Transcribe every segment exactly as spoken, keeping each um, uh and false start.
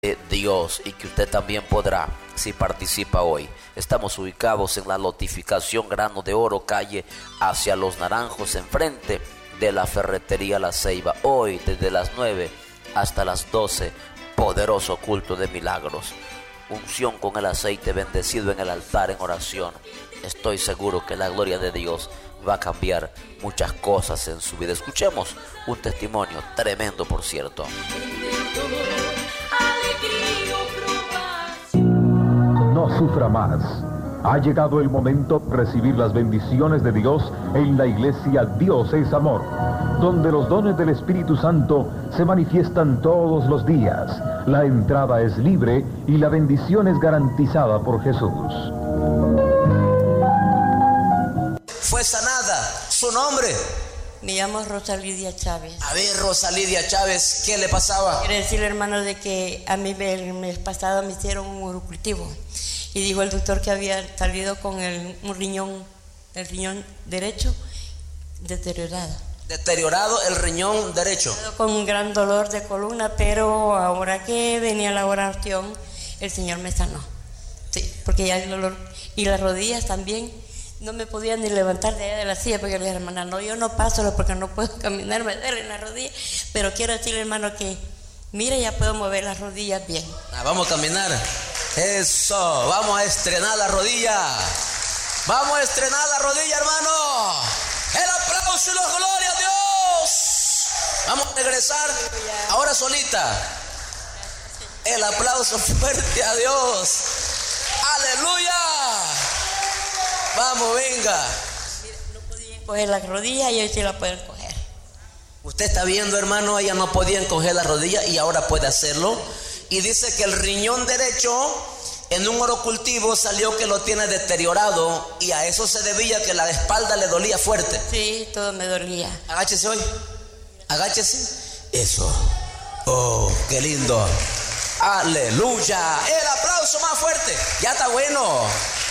de Dios y que usted también podrá si participa hoy. Estamos ubicados en la lotificación Grano de Oro, calle Hacia los Naranjos, enfrente de la ferretería La Ceiba. Hoy desde las nueve hasta las doce, poderoso culto de milagros. Unción con el aceite bendecido en el altar en oración. Estoy seguro que la gloria de Dios va a cambiar muchas cosas en su vida. Escuchemos un testimonio tremendo, por cierto. No sufra más. Ha llegado el momento de recibir las bendiciones de Dios en la iglesia Dios es Amor, donde los dones del Espíritu Santo se manifiestan todos los días. La entrada es libre y la bendición es garantizada por Jesús. Fue sanada. ¿Su nombre? Me llamo Rosa Lidia Chávez. A ver, Rosa Lidia Chávez, ¿qué le pasaba? Quiero decirle, hermano, de que a mí el mes pasado me hicieron un urocultivo. Y dijo el doctor que había salido con el, un riñón, el riñón derecho deteriorado. Deteriorado el riñón derecho. Con un gran dolor de columna, pero ahora que venía la oración, el Señor me sanó. Sí, porque ya el dolor. Y las rodillas también. No me podía ni levantar de allá de la silla porque le dije, hermana, no, yo no paso porque no puedo caminar, me duele en la rodilla. Pero quiero decirle, hermano, que mire, ya puedo mover las rodillas bien. Ah, vamos a caminar. Eso, vamos a estrenar la rodilla. Vamos a estrenar la rodilla, hermano. El aplauso y la gloria a Dios. Vamos a regresar ahora solita. El aplauso fuerte a Dios. Aleluya. Vamos, venga. Mira, no podían coger las rodillas y hoy sí la pueden coger. Usted está viendo, hermano, ella no podía coger las rodillas y ahora puede hacerlo. Y dice que el riñón derecho en un orocultivo salió que lo tiene deteriorado y a eso se debía que la espalda le dolía fuerte. Sí, todo me dolía. Agáchese hoy. Agáchese. Eso. Oh, qué lindo. Aleluya. El aplauso más fuerte. Ya está bueno.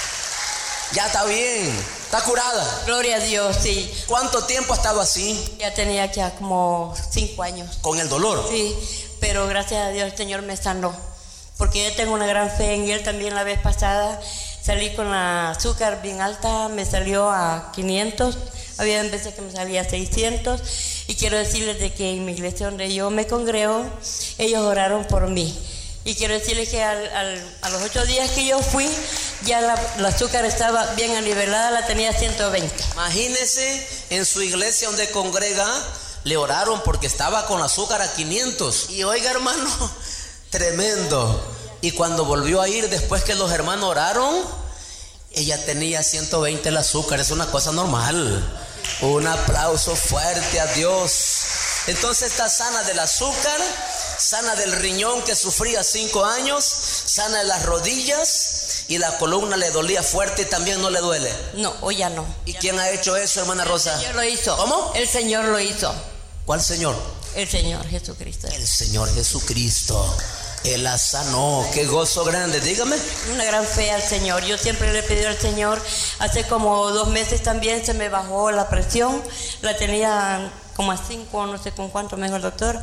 Ya está bien, está curada. Gloria a Dios, sí. ¿Cuánto tiempo ha estado así? Ya tenía ya como cinco años. ¿Con el dolor? Sí, pero gracias a Dios el Señor me sanó. Porque yo tengo una gran fe en Él. También la vez pasada salí con la azúcar bien alta, me salió a quinientos. Había veces que me salía a seiscientos. Y quiero decirles de que en mi iglesia donde yo me congrego, ellos oraron por mí. Y quiero decirles que al, al, a los ocho días que yo fui, ya la, la azúcar estaba bien anivelada, la tenía ciento veinte. Imagínese, en su iglesia donde congrega, le oraron porque estaba con azúcar a quinientos. Y oiga, hermano, tremendo. Y cuando volvió a ir, después que los hermanos oraron, ella tenía ciento veinte el azúcar. Es una cosa normal. Un aplauso fuerte a Dios. Entonces está sana del azúcar, sana del riñón que sufría cinco años, sana de las rodillas y la columna le dolía fuerte y también no le duele. No, hoy ya no. ¿Y quién ha hecho eso, hermana Rosa? El Señor lo hizo. ¿Cómo? El Señor lo hizo. ¿Cuál Señor? El Señor Jesucristo. El Señor Jesucristo. Él la sanó. Qué gozo grande. Dígame. Una gran fe al Señor. Yo siempre le he pedido al Señor. Hace como dos meses también se me bajó la presión. La tenía como a cinco, no sé con cuánto me dijo el doctor.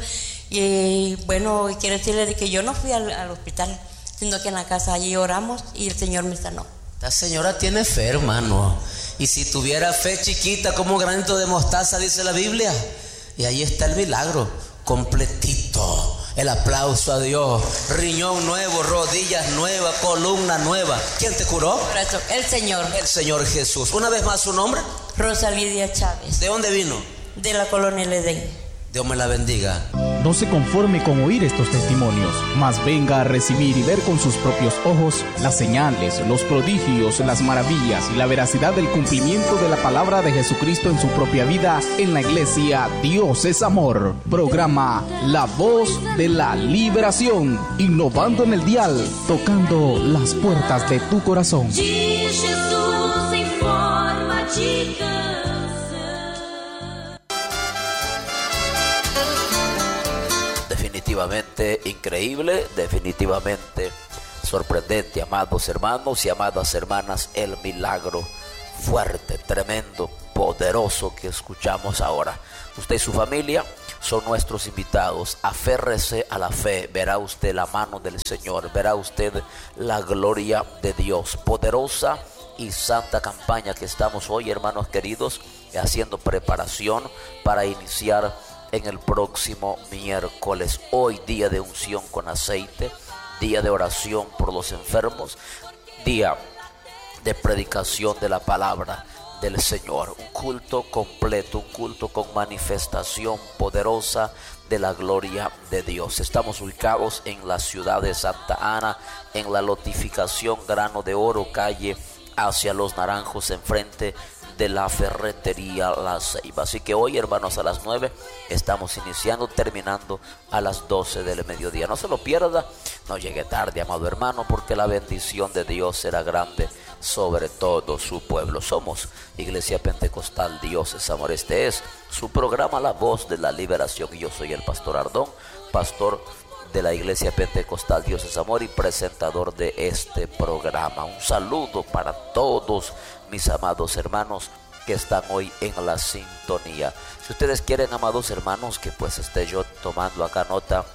Y bueno, quiero decirle de que yo no fui al, al hospital, sino que en la casa allí oramos y el Señor me sanó. Esta señora tiene fe, hermano. Y si tuviera fe chiquita como un granito de mostaza, dice la Biblia. Y ahí está el milagro, completito. El aplauso a Dios. Riñón nuevo, rodillas nuevas, columna nueva. ¿Quién te curó? El Señor. El Señor Jesús. Una vez más, ¿su nombre? Rosa Lidia Chávez. ¿De dónde vino? De la colonia El Edén. Dios me la bendiga. No se conforme con oír estos testimonios, mas venga a recibir y ver con sus propios ojos las señales, los prodigios, las maravillas y la veracidad del cumplimiento de la palabra de Jesucristo en su propia vida en la iglesia Dios es Amor. Programa La Voz de la Liberación, innovando en el dial, tocando las puertas de tu corazón. Definitivamente increíble, definitivamente sorprendente, amados hermanos y amadas hermanas, el milagro fuerte, tremendo, poderoso que escuchamos ahora. Usted y su familia son nuestros invitados. Aférrese a la fe, verá usted la mano del Señor, verá usted la gloria de Dios. Poderosa y santa campaña que estamos hoy, hermanos queridos, haciendo preparación para iniciar en el próximo miércoles. Hoy día de unción con aceite, día de oración por los enfermos, día de predicación de la palabra del Señor. Un culto completo, un culto con manifestación poderosa de la gloria de Dios. Estamos ubicados en la ciudad de Santa Ana, en la lotificación Grano de Oro, calle hacia Los Naranjos, enfrente de la ferretería La Ceiba. Así que hoy, hermanos, a las nueve estamos iniciando, terminando a las doce del mediodía. No se lo pierda, no llegue tarde, amado hermano, porque la bendición de Dios será grande sobre todo su pueblo. Somos Iglesia Pentecostal Dios es Amor. Este es su programa La Voz de la Liberación y yo soy el pastor Ardón, pastor de la Iglesia Pentecostal Dios es Amor y presentador de este programa. Un saludo para todos mis amados hermanos que están hoy en la sintonía. Si ustedes quieren, amados hermanos, que pues esté yo tomando acá nota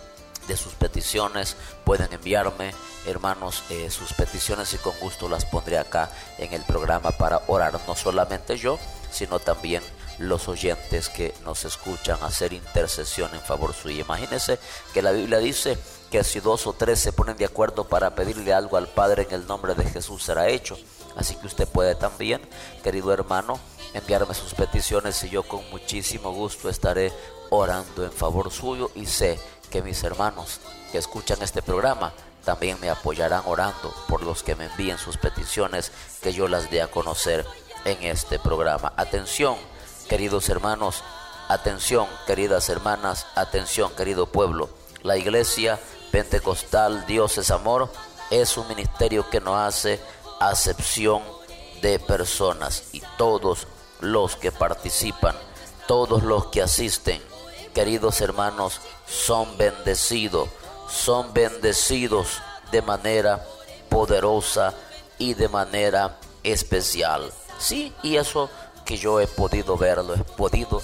de sus peticiones, pueden enviarme, hermanos, eh, sus peticiones y con gusto las pondré acá en el programa para orar. No solamente yo, sino también los oyentes que nos escuchan, hacer intercesión en favor suyo. Imagínense que la Biblia dice que si dos o tres se ponen de acuerdo para pedirle algo al Padre en el nombre de Jesús será hecho. Así que usted puede también, querido hermano, enviarme sus peticiones y yo con muchísimo gusto estaré orando en favor suyo, y sé que mis hermanos que escuchan este programa también me apoyarán orando por los que me envíen sus peticiones, que yo las dé a conocer en este programa. Atención, queridos hermanos, atención, queridas hermanas, atención, querido pueblo. La Iglesia Pentecostal Dios es Amor es un ministerio que no hace acepción de personas, y todos los que participan, todos los que asisten, queridos hermanos, son bendecidos, son bendecidos de manera poderosa y de manera especial. Sí, y eso que yo he podido verlo, he podido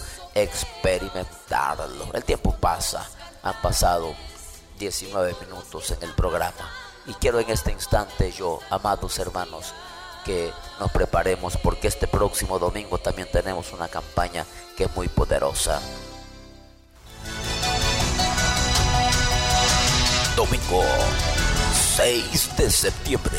experimentarlo. El tiempo pasa, han pasado diecinueve minutos en el programa, y quiero en este instante yo, amados hermanos, que nos preparemos, porque este próximo domingo también tenemos una campaña que es muy poderosa. Domingo seis de septiembre,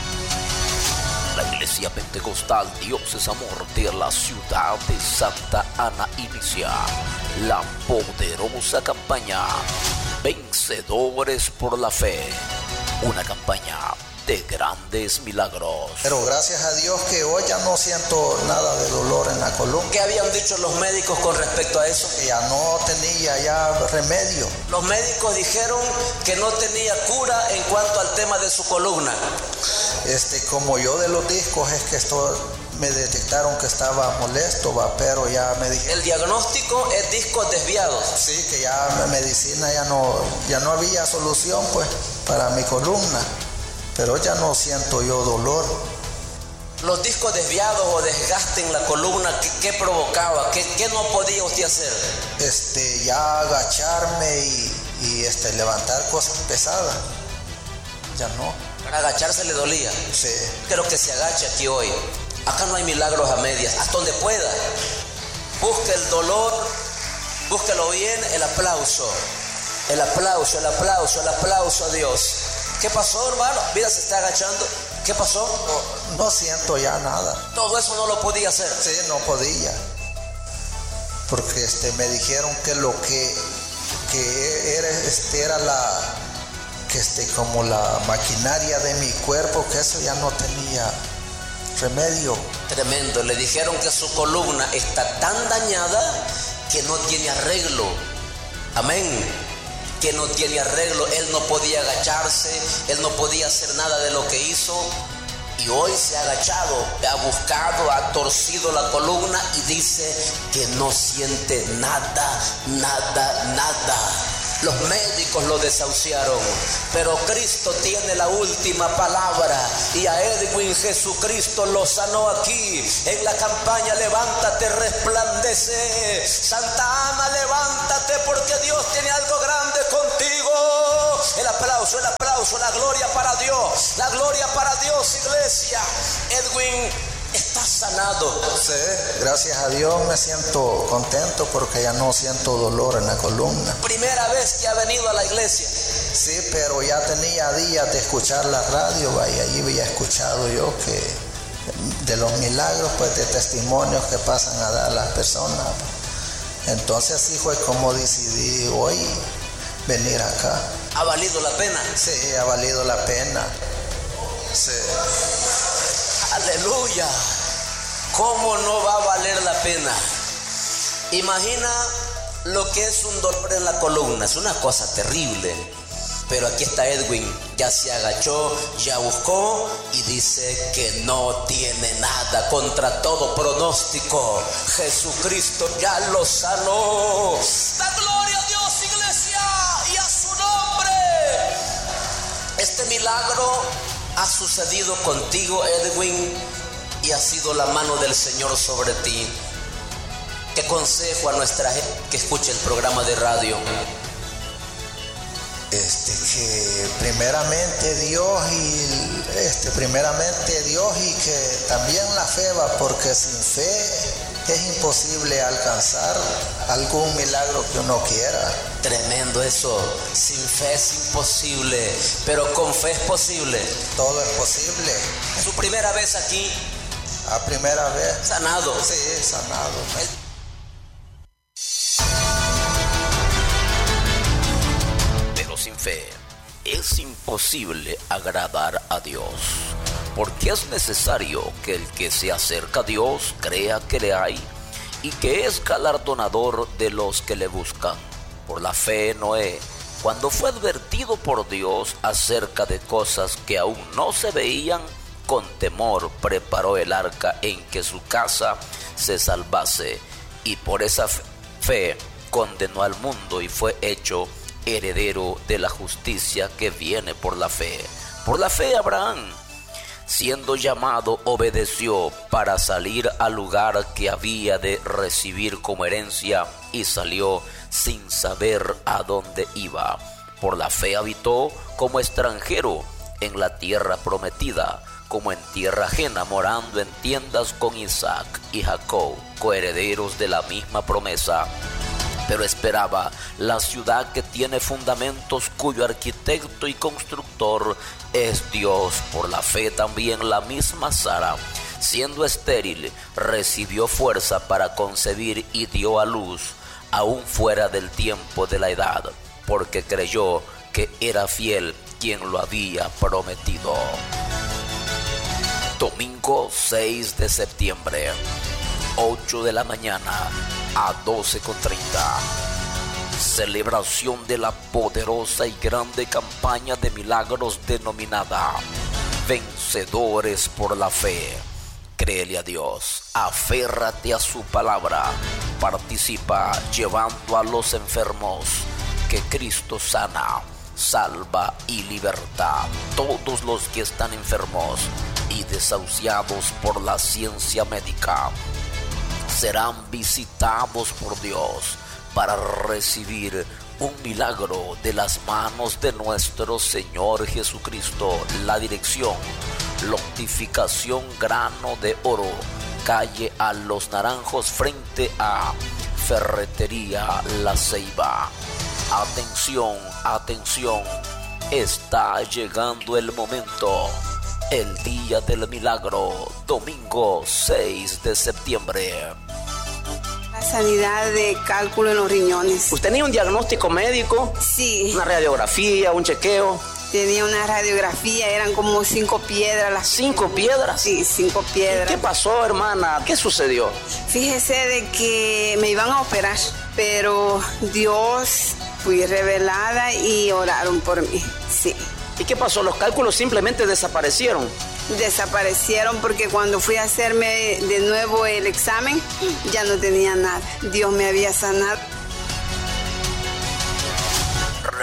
la Iglesia Pentecostal Dios es Amor de la ciudad de Santa Ana inicia la poderosa campaña Vencedores por la Fe, una campaña de grandes milagros. Pero gracias a Dios que hoy ya no siento nada de dolor en la columna. ¿Qué habían dicho los médicos con respecto a eso? Que ya no tenía ya remedio. Los médicos dijeron que no tenía cura en cuanto al tema de su columna. Este, como yo de los discos es que esto me detectaron que estaba molesto, va, pero ya me dijeron. El diagnóstico es discos desviados. Sí, que ya la medicina ya no, ya no había solución pues para mi columna. Pero ya no siento yo dolor. Los discos desviados o desgaste en la columna, ¿qué, qué provocaba? ¿Qué, ¿Qué no podía usted hacer? Este, ya agacharme y, y este, levantar cosas pesadas. Ya no. Para agacharse le dolía. Sí. Quiero que se agache aquí hoy. Acá no hay milagros a medias. Hasta donde pueda. Busque el dolor, búsquelo bien, el aplauso. El aplauso, el aplauso, el aplauso a Dios. ¿Qué pasó, hermano? Mira, se está agachando. ¿Qué pasó? No, no siento ya nada. Todo eso no lo podía hacer. Sí, no podía. Porque este, me dijeron que lo que, que era, este, era la, que este, como la maquinaria de mi cuerpo, que eso ya no tenía remedio. Tremendo. Le dijeron que su columna está tan dañada que no tiene arreglo. Amén. Que no tiene arreglo. Él no podía agacharse, él no podía hacer nada de lo que hizo, y hoy se ha agachado, ha buscado, ha torcido la columna y dice que no siente nada, nada, nada. Los médicos lo desahuciaron, pero Cristo tiene la última palabra y a Edwin Jesucristo lo sanó aquí en la campaña Levántate, resplandece. Santa Ana, levántate porque Dios tiene algo grande contigo. El aplauso, el aplauso, la gloria para Dios, la gloria para Dios, iglesia. Edwin está sanado. Sí, gracias a Dios me siento contento porque ya no siento dolor en la columna. Primera vez que ha venido a la iglesia. Sí, pero ya tenía días de escuchar la radio, vaya, allí había escuchado yo que de los milagros, pues de testimonios que pasan a dar las personas. Entonces así fue como decidí hoy venir acá. ¿Ha valido la pena? Sí, ha valido la pena. Sí. Aleluya. ¿Cómo no va a valer la pena? Imagina lo que es un dolor en la columna. Es una cosa terrible. Pero aquí está Edwin. Ya se agachó, ya buscó y dice que no tiene nada. Contra todo pronóstico, Jesucristo ya lo sanó. ¡Da gloria a Dios, iglesia! ¡Y a su nombre! Este milagro ha sucedido contigo, Edwin, y ha sido la mano del Señor sobre ti. ¿Qué consejo a nuestra gente que escuche el programa de radio? Este, que primeramente Dios y este, primeramente Dios y que también la fe va, porque sin fe es imposible alcanzar algún milagro que uno quiera. Tremendo eso. Sin fe es imposible, pero con fe es posible. Todo es posible. ¿Es su primera vez aquí? A primera vez. Sanado. Sí, sanado. Pero sin fe es imposible agradar a Dios, porque es necesario que el que se acerca a Dios crea que le hay y que es galardonador de los que le buscan. Por la fe, Noé, cuando fue advertido por Dios acerca de cosas que aún no se veían, con temor preparó el arca en que su casa se salvase, y por esa fe condenó al mundo y fue hecho heredero de la justicia que viene por la fe. Por la fe Abraham, siendo llamado, obedeció para salir al lugar que había de recibir como herencia y salió sin saber a dónde iba. Por la fe habitó como extranjero en la tierra prometida, como en tierra ajena, morando en tiendas con Isaac y Jacob, coherederos de la misma promesa. Pero esperaba la ciudad que tiene fundamentos, cuyo arquitecto y constructor es Dios. Por la fe también la misma Sara, siendo estéril, recibió fuerza para concebir y dio a luz, aún fuera del tiempo de la edad, porque creyó que era fiel quien lo había prometido. Domingo seis de septiembre, ocho de la mañana a doce con treinta. Celebración de la poderosa y grande campaña de milagros denominada Vencedores por la Fe. Créele a Dios, aférrate a su palabra, participa llevando a los enfermos que Cristo sana, salva y liberta. Todos los que están enfermos y desahuciados por la ciencia médica serán visitados por Dios para recibir un milagro de las manos de nuestro Señor Jesucristo. La dirección: Lotificación Grano de Oro, calle A Los Naranjos, frente a Ferretería La Ceiba. Atención, atención, está llegando el momento. El día del milagro, domingo seis de septiembre. La sanidad de cálculo en los riñones. ¿Usted tenía un diagnóstico médico? Sí. ¿Una radiografía, un chequeo? Tenía una radiografía, eran como cinco piedras. Las... ¿Cinco piedras? Sí, cinco piedras. ¿Y qué pasó, hermana? ¿Qué sucedió? Fíjese de que me iban a operar, pero Dios, fui revelada y oraron por mí, sí. ¿Y qué pasó? ¿Los cálculos simplemente desaparecieron? Desaparecieron porque cuando fui a hacerme de nuevo el examen, ya no tenía nada. Dios me había sanado.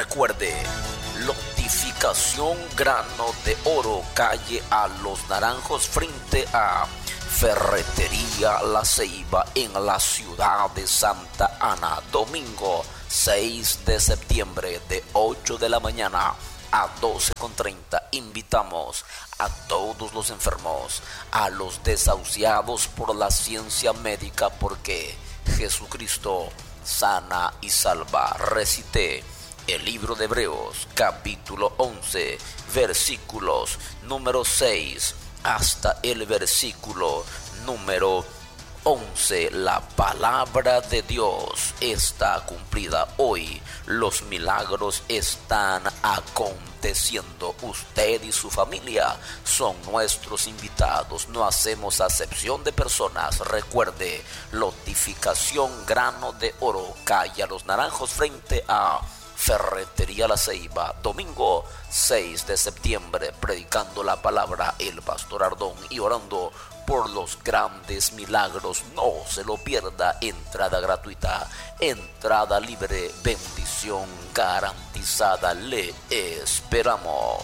Recuerde, Lotificación Grano de Oro, calle A Los Naranjos, frente a Ferretería La Ceiba, en la ciudad de Santa Ana. Domingo seis de septiembre, de ocho de la mañana a doce con treinta. Invitamos a todos los enfermos, a los desahuciados por la ciencia médica, porque Jesucristo sana y salva. Recité el libro de Hebreos, capítulo once, versículos número seis hasta el versículo número once. La palabra de Dios está cumplida hoy. Los milagros están aconteciendo. Usted y su familia son nuestros invitados. No hacemos acepción de personas. Recuerde, Lotificación Grano de Oro, calle A Los Naranjos, frente a Ferretería La Ceiba. Domingo seis de septiembre, predicando la palabra el pastor Ardón y orando por los grandes milagros. No se lo pierda. Entrada gratuita, entrada libre, bendición garantizada. Le esperamos.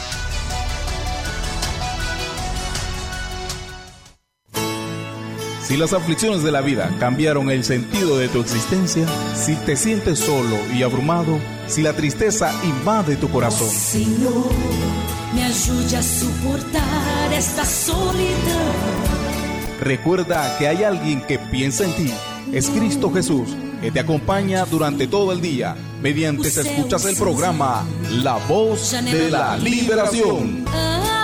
Si las aflicciones de la vida cambiaron el sentido de tu existencia, si te sientes solo y abrumado, si la tristeza invade tu corazón, oh, Señor, me ayude a soportar esta soledad. Recuerda que hay alguien que piensa en ti. Es Cristo Jesús, que te acompaña durante todo el día, mediante si escuchas el programa La Voz de la Liberación.